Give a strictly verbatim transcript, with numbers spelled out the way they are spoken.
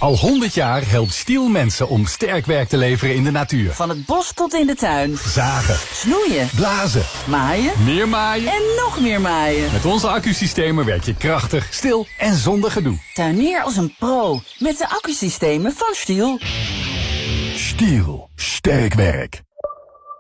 Al honderd jaar helpt Stiel mensen om sterk werk te leveren in de natuur. Van het bos tot in de tuin. Zagen. Snoeien. Blazen. Maaien. Meer maaien. En nog meer maaien. Met onze accusystemen werk je krachtig, stil en zonder gedoe. Tuinier als een pro. Met de accusystemen van Stiel. Stiel. Sterk werk.